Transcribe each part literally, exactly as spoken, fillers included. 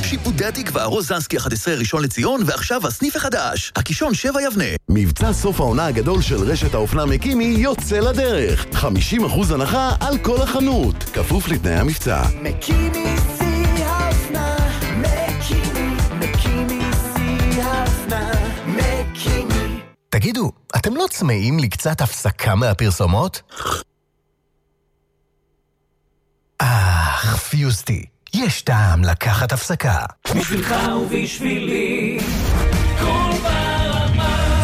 שיפודי התקווה, רוזנסקי אחת עשרה ראשון לציון, ועכשיו הסניף החדש, הקישון שבע יבנה. מבצע סוף העונה הגדול של רשת האופנה מקימי יוצא לדרך. חמישים אחוז הנחה על כל החנות, כפוף לתנאי המבצע. מקימי שיא האופנה, מקימי, מקימי שיא האופנה, מקימי. תגידו, אתם לא צמאים לקצת הפסקה מהפרסומות? אך, פיוסטי, יש טעם לקחת הפסקה. בשבילך ובשבילי, כל ברמה.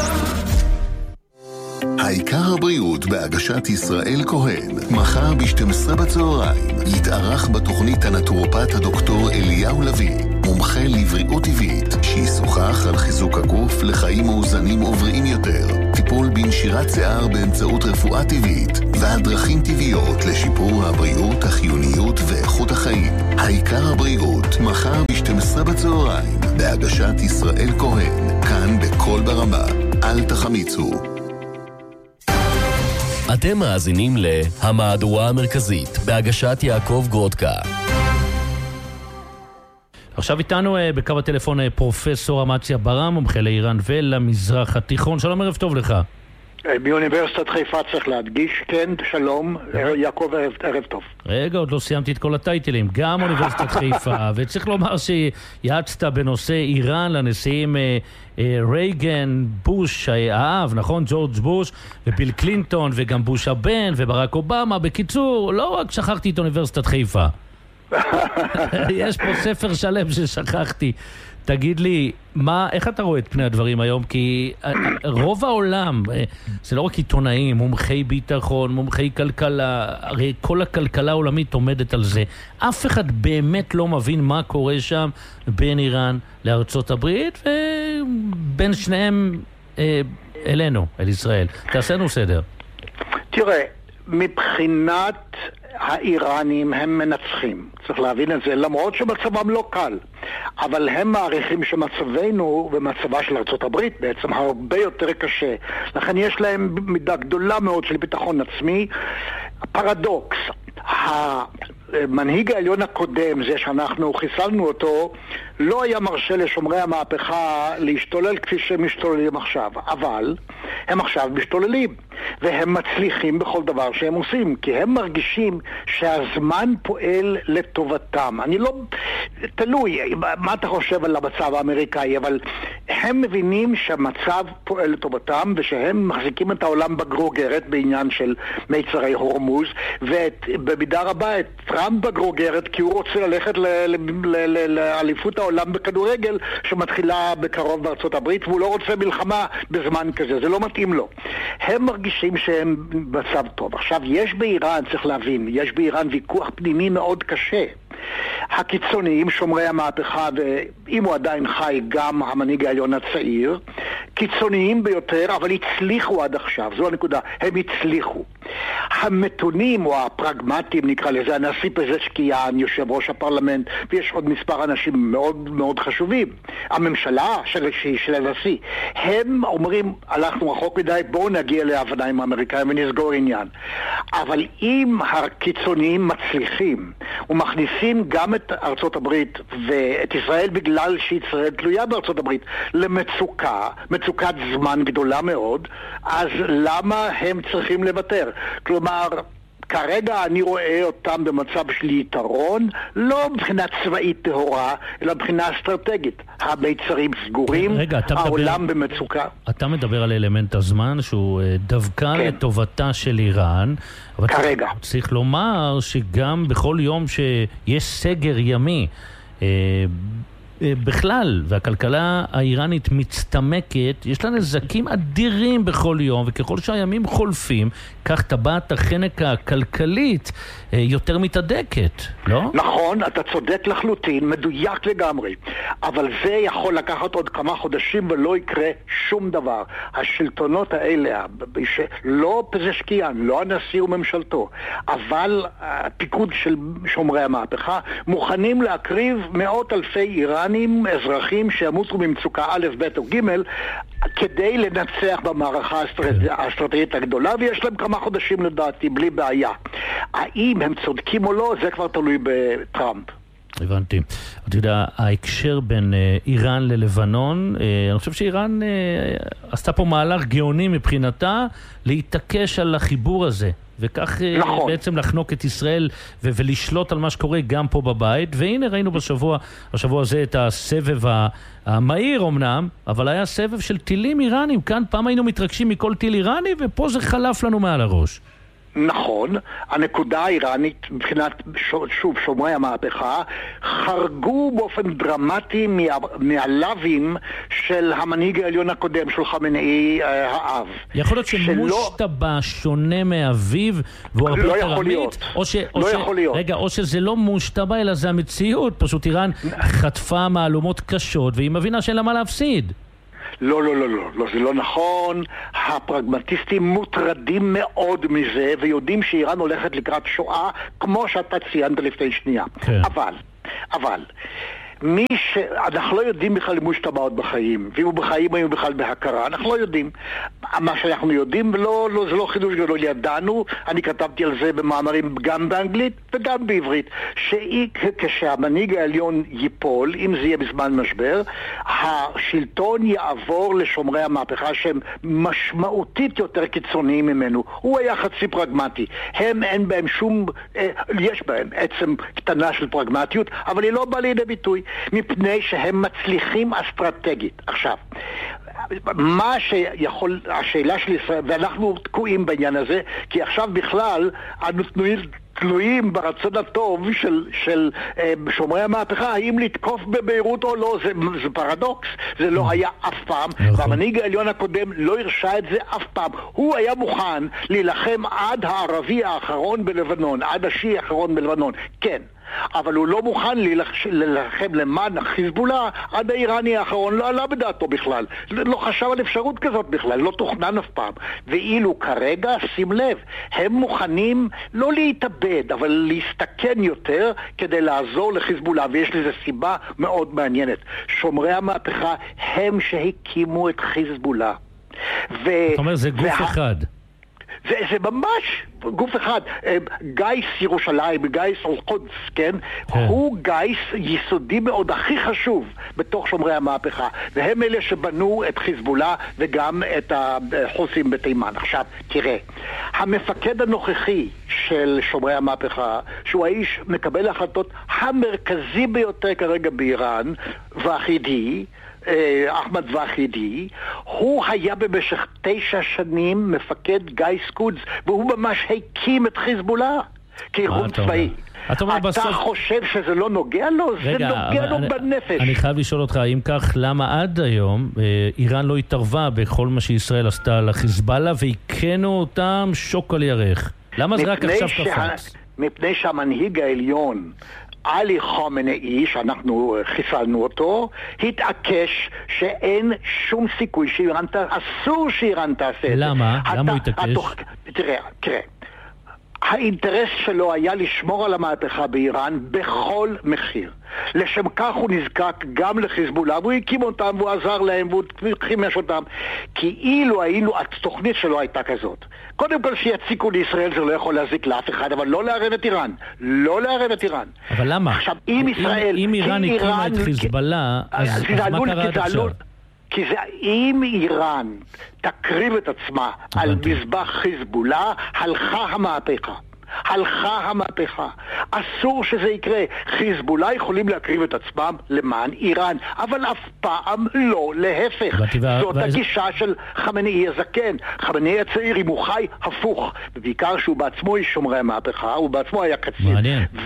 העיקר הבריאות בהגשת ישראל כהן, מחר ב-שתים עשרה בצהריים, יתארח בתוכנית הנטורופט הדוקטור אליהו לוי, מומחה לבריאות טבעית, שישוחח על חיזוק הגוף לחיים מאוזנים ובריאים יותר, טיפול בנשירת שיער באמצעות רפואה טבעית, ועל דרכים טבעיות לשיפור הבריאות, החיוניות ואיכות החיים. העיקר הבריאות, מחר ב-שתים עשרה בצהריים, בהגשת ישראל כהן, כאן בכל ברמה. אל תחמיצו. אתם מאזינים להמהדורה המרכזית בהגשת יעקב גרודקה. עכשיו איתנו בקו הטלפון פרופסור אמציה ברם, מומחה לאיראן ולמזרח התיכון. שלום, ערב טוב לך. באוניברסיטת חיפה צריך להדגיש, כן, שלום, יעקב, ערב, ערב טוב. רגע, עוד לא סיימתי את כל הטייטלים, גם אוניברסיטת חיפה, וצריך לומר שיעצת בנושא איראן לנשיאים אה, אה, רייגן, בוש האב, נכון? ג'ורג' בוש, וביל קלינטון, וגם בוש הבן, וברק אובמה. בקיצור, לא רק שכחתי את אוניברסיטת חיפה. יש פה ספר שלם ששכחתי. תגיד לי, מה, איך אתה רואה את פני הדברים היום? כי רוב העולם, זה לא רק עיתונאים, מומחי ביטחון, מומחי כלכלה, הרי כל הכלכלה העולמית עומדת על זה. אף אחד באמת לא מבין מה קורה שם בין איראן לארצות הברית, ובין שניהם אלינו, אל ישראל. תעשינו סדר. תראה, מבחינת האיראנים הם מנצחים, צריך להבין את זה, למרות שמצבם לא קל, אבל הם מעריכים שמצבנו ומצבה של ארצות הברית בעצם הרבה יותר קשה, לכן יש להם מידה גדולה מאוד של ביטחון עצמי. הפרדוקס, המנהיג העליון הקודם, זה שאנחנו חיסלנו אותו, לא היה מרשה לשומרי המהפכה להשתולל כפי שהם משתוללים עכשיו, אבל הם עכשיו משתוללים, והם מצליחים בכל דבר שהם עושים, כי הם מרגישים שהזמן פועל לטובתם. אני לא, תלוי מה אתה חושב על המצב האמריקאי, אבל הם מבינים שהמצב פועל לטובתם, ושהם מחזיקים את העולם בגרוגרת בעניין של מיצרי הורמוז, ובמידה רבה את טראמפ בגרוגרת, כי הוא רוצה ללכת לאליפות העולם בכדורגל שמתחילה בקרוב בארצות הברית, והוא לא רוצה מלחמה בזמן כזה, זה לא מתאים לו. הם מרגישים שהם במצב טוב. עכשיו, יש באיראן, צריך להבין, יש באיראן ויכוח פנימי מאוד קשה. הקיצוניים, שומרי המהפכה, ואם הוא עדיין חי, גם המנהיג העליון הצעיר, קיצוניים ביותר, אבל הצליחו עד עכשיו, זו הנקודה, הם הצליחו. המתונים או הפרגמטיים, נקרא לזה, הנשיא פזשקיאן, יושב ראש הפרלמנט, ויש עוד מספר אנשים מאוד מאוד חשובים, הממשלה של, של הנשיא, הם אומרים, הלכנו רחוק מדי, בואו נגיע להבנה עם האמריקאים ונסגור עניין. אבל אם הקיצוניים מצליחים ומכניסים גם את ארצות הברית ואת ישראל, בגלל שישראל תלויה בארצות הברית, למצוקה, מצוקת זמן גדולה מאוד, אז למה הם צריכים לוותר? כלומר, כרגע אני רואה אותם במצב של יתרון, לא מבחינה צבאית טהורה, אלא מבחינה אסטרטגית. המיצרים סגורים, רגע, העולם מדבר, במצוקה. אתה מדבר על אלמנט הזמן שהוא דווקא כן. לטובתה של איראן, אבל כרגע. צריך לומר שגם בכל יום שיש סגר ימי, בכלל, והכלכלה האיראנית מצטמקת, יש לה נזקים אדירים בכל יום, וככל שהימים חולפים, כך טבעת החנק הכלכלית יותר מתהדקת, לא? נכון, אתה צודק לחלוטין, מדויק לגמרי, אבל זה יכול לקחת עוד כמה חודשים ולא יקרה שום דבר. השלטונות האלה, לא פזשקיאן, לא הנשיא וממשלתו, אבל הפיקוד של שומרי המהפכה, מוכנים להקריב מאות אלפי איראנים, אזרחים שימותו במצוקה א', ב' או ג' כדי לנצח במערכה האסטרטגית הגדולה, ויש להם כמה חודשים לדעתי, בלי בעיה. האם הם צודקים או לא, זה כבר תלוי בטראמפ. הבנתי. אתה יודע, ההקשר בין אה, איראן ללבנון, אה, אני חושב שאיראן אה, עשתה פה מהלך גאוני מבחינתה להתעקש על החיבור הזה, וכך אה, נכון. בעצם לחנוק את ישראל ו- ולשלוט על מה שקורה גם פה בבית. והנה ראינו בשבוע, בשבוע הזה את הסבב ה- המהיר אמנם, אבל היה סבב של טילים איראנים. כאן פעם היינו מתרגשים מכל טיל איראני, ופה זה חלף לנו מעל הראש. נכון, הנקודה האיראנית מבחינת שוב שומרי המהפכה חרגו באופן דרמטי מה, מהלווים של המנהיג העליון הקודם של חמינאי אה, האב. יכול להיות שמושתבא שונה מאביו והוא הרבה לא יותר יכול אמיץ, להיות. או ש, או לא ש, יכול להיות. רגע, או שזה לא מושתבא אלא זה המציאות, פשוט איראן חטפה מהלומות קשות והיא מבינה שאין לה מה להפסיד. לא, לא, לא, לא, לא, זה לא נכון. הפרגמטיסטים מוטרדים מאוד מזה ויודעים שאיראן הולכת לקראת שואה כמו שאתה ציינת לפני שנייה. כן. אבל, אבל מי ש... אנחנו לא יודעים בכלל אם הוא השתבע עוד בחיים, ואם הוא בחיים היו בכלל בהכרה, אנחנו לא יודעים. מה שאנחנו יודעים, ולא, לא, זה לא חידוש גדול, ידענו, אני כתבתי על זה במאמרים גם באנגלית וגם בעברית, שכשהמנהיג העליון ייפול, אם זה יהיה בזמן משבר, השלטון יעבור לשומרי המהפכה שהם משמעותית יותר קיצוניים ממנו. הוא היה חצי פרגמטי. הם אין בהם שום, אה, יש בהם עצם קטנה של פרגמטיות, אבל היא לא באה לידי ביטוי. מפני שהם מצליחים אסטרטגית. עכשיו, מה שיכול, השאלה של ישראל, ואנחנו תקועים בעניין הזה, כי עכשיו בכלל אנו תלויים, תלויים ברצון הטוב של, של אה, שומרי המהפכה, האם לתקוף בביירות או לא, זה, זה פרדוקס, זה לא היה אף פעם, והמנהיג העליון הקודם לא הרשה את זה אף פעם. הוא היה מוכן להילחם עד הערבי האחרון בלבנון, עד השיעי האחרון בלבנון, כן. אבל הוא לא מוכן ללחם למען החיזבאללה עד האיראני האחרון, לא עלה בדעתו בכלל, לא חשב על אפשרות כזאת בכלל, לא תוכנן אף פעם. ואילו כרגע, שים לב, הם מוכנים לא להתאבד, אבל להסתכן יותר כדי לעזור לחיזבאללה, ויש לזה סיבה מאוד מעניינת. שומרי המהפכה הם שהקימו את חיזבאללה. ו... זאת אומרת, זה גוף וה... אחד. זה, זה ממש גוף אחד. גייס ירושלים, גייס אל-קודס, כן? כן? הוא גייס יסודי מאוד, הכי חשוב בתוך שומרי המהפכה. והם אלה שבנו את חיזבאללה וגם את החוסים בתימן. עכשיו, תראה, המפקד הנוכחי של שומרי המהפכה, שהוא האיש מקבל החלטות המרכזי ביותר כרגע באיראן, ואחידי, אחמד ואחידי, הוא היה במשך תשע שנים מפקד גייס קודס, והוא ממש הקים את חיזבאללה כארגון צבאי. אתה חושב שזה לא נוגע לו? זה נוגע לו בנפש. אני חייב לשאול אותך, אם כך, למה עד היום איראן לא התערבה בכל מה שישראל עשתה לחיזבאללה והקנו אותם שוק על ירך? למה זה רק עכשיו קפץ? מפני שהמנהיג העליון עלי חמינאי, שאנחנו חיסלנו אותו, התעקש שאין שום סיכוי שאיראן תעשה, אסור שאיראן תעשה את זה. למה? למה הוא התעקש? תראה, תראה. האינטרס שלו היה לשמור על המהפכה באיראן בכל מחיר. לשם כך הוא נזקק גם לחיזבאללה, והוא הקים אותם והוא עזר להם והוא חימש אותם. כי אילו היינו, התוכנית שלו הייתה כזאת. קודם כל שיציקו לישראל, זה לא יכול להזיק לאף אחד, אבל לא לערב את איראן. לא לערב את איראן. אבל למה? עכשיו, אם ישראל... אם איראן הקימה את חיזבאללה, אז מה קרה עד עכשיו? כי זה, אם איראן תקריב את עצמה על מזבח חיזבאללה, הלכה המהפכה. הלכה המהפכה. אסור שזה יקרה. חיזבאללה יכולים להקריב את עצמם למען איראן, אבל אף פעם לא להפך. זאת הגישה של חמינאי הזקן. חמינאי הצעיר, אם הוא חי, הפוך. ובעיקר שהוא בעצמו איש שומרי המהפכה, הוא בעצמו היה קצין.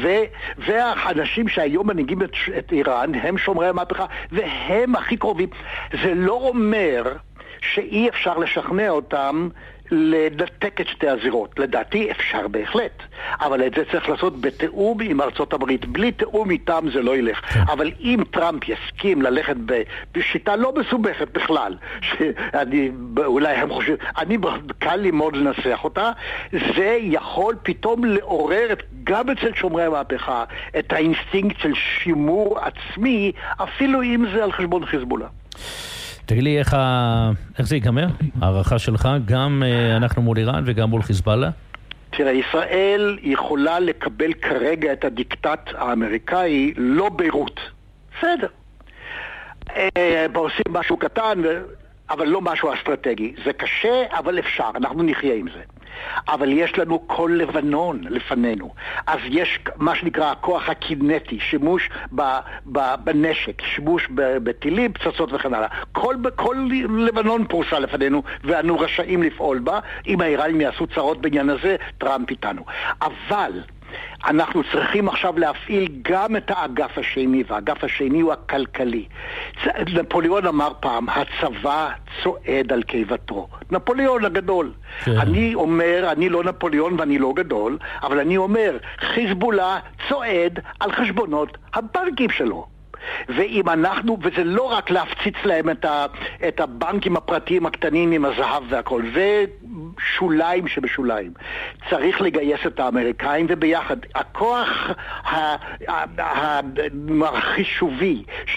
והאנשים שהיום מנהיגים את איראן הם שומרי המהפכה, והם הכי קרובים. זה לא אומר שאי אפשר לשכנע אותם לדתק את שתי הזירות. לדעתי אפשר בהחלט, אבל את זה צריך לעשות בתיאום עם ארצות הברית. בלי תיאום איתם זה לא ילך. אבל אם טראמפ יסכים ללכת בשיטה לא מסובכת בכלל, שאני, אולי הם חושבים, אני קל לי מאוד לנסח אותה, זה יכול פתאום לעורר גם אצל שומרי המהפכה את האינסטינקט של שימור עצמי, אפילו אם זה על חשבון חיזבאללה. תגיד לי, איך, ה... איך זה ייגמר? הערכה שלך, גם uh, אנחנו מול איראן וגם מול חיזבאללה? תראה, ישראל יכולה לקבל כרגע את הדיקטט האמריקאי, לא ביירות. בסדר. אה, עושים משהו קטן, אבל לא משהו אסטרטגי. זה קשה, אבל אפשר, אנחנו נחיה עם זה. אבל יש לנו כל לבנון לפנינו. אז יש מה שנקרא הכוח הקינטי, שימוש ב, ב, בנשק, שימוש בטילים, פצצות וכן הלאה. כל, כל לבנון פרוסה לפנינו, ואנו רשאים לפעול בה. אם האיראנים יעשו צרות בעניין הזה, טראמפ איתנו. אבל אנחנו צריכים עכשיו להפעיל גם את האגף השני, והאגף השני הוא הכלכלי. נפוליאון אמר פעם, הצבא צועד על קיבתו. נפוליאון הגדול. כן. אני אומר, אני לא נפוליאון ואני לא גדול, אבל אני אומר, חיזבאללה צועד על חשבונות הבנקים שלו. ואם אנחנו, וזה לא רק להפציץ להם את, ה, את הבנקים הפרטיים הקטנים עם הזהב והכל, זה שוליים שבשוליים. צריך לגייס את האמריקאים, וביחד הכוח החישובי